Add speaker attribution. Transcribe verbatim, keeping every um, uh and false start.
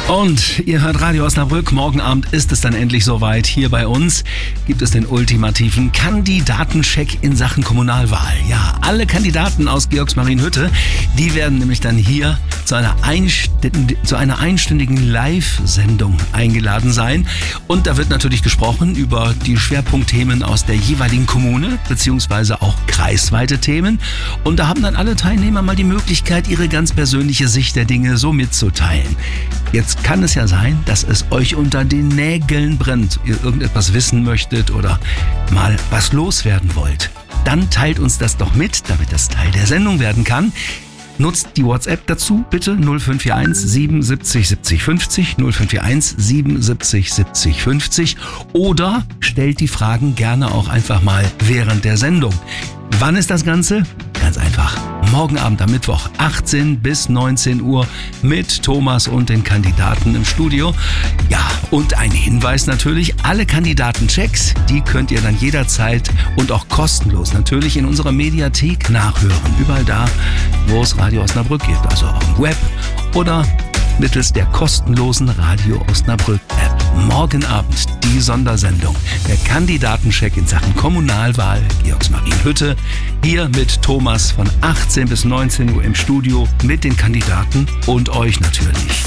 Speaker 1: Und ihr hört Radio Osnabrück. Morgen Abend ist es dann endlich soweit. Hier bei uns gibt es den ultimativen Kandidatencheck in Sachen Kommunalwahl. Ja, alle Kandidaten aus Georgsmarienhütte, die werden nämlich dann hier zu einer, einstünd- zu einer einstündigen Live-Sendung eingeladen sein. Und da wird natürlich gesprochen über die Schwerpunktthemen aus der jeweiligen Kommune, beziehungsweise auch kreisweite Themen. Und da haben dann alle Teilnehmer mal die Möglichkeit, ihre ganz persönliche Sicht der Dinge so mitzuteilen. Jetzt kann es ja sein, dass es euch unter den Nägeln brennt, ihr irgendetwas wissen möchtet oder mal was loswerden wollt. Dann teilt uns das doch mit, damit das Teil der Sendung werden kann. Nutzt die WhatsApp dazu, bitte null fünf vier eins siebenundsiebzig siebzig fünfzig, null fünf vier eins siebenundsiebzig siebzig fünfzig oder stellt die Fragen gerne auch einfach mal während der Sendung. Wann ist das Ganze? Ganz einfach. Morgen Abend am Mittwoch, achtzehn bis neunzehn Uhr mit Thomas und den Kandidaten im Studio. Ja, und ein Hinweis natürlich, alle Kandidatenchecks, die könnt ihr dann jederzeit und auch kostenlos natürlich in unserer Mediathek nachhören. Überall da, wo es Radio Osnabrück gibt, also auch im Web oder mittels der kostenlosen Radio Osnabrück App. Morgen Abend die Sondersendung, der Kandidatencheck in Sachen Kommunalwahl Georgsmarienhütte. Hier mit Thomas von achtzehn bis neunzehn Uhr im Studio mit den Kandidaten und euch natürlich.